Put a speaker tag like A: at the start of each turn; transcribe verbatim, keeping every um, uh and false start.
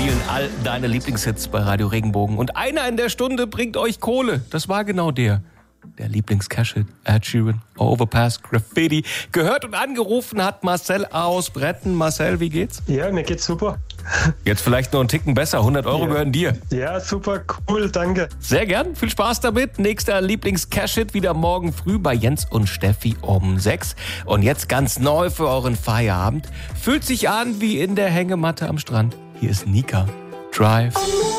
A: spielen all deine Lieblingshits bei Radio Regenbogen. Und einer in der Stunde bringt euch Kohle. Das war genau der. Der Lieblings-Cash-Hit, Ed Sheeran, Overpass, Graffiti. Gehört und angerufen hat Marcel aus Bretten. Marcel, wie geht's?
B: Ja, mir geht's super.
A: Jetzt vielleicht noch einen Ticken besser. hundert Euro
B: ja.
A: gehören dir.
B: Ja, super, cool, danke.
A: Sehr gern, viel Spaß damit. Nächster Lieblings-Cash-Hit wieder morgen früh bei Jens und Steffi um sechs. Und jetzt ganz neu für euren Feierabend. Fühlt sich an wie in der Hängematte am Strand. Hier ist Nika. Drive.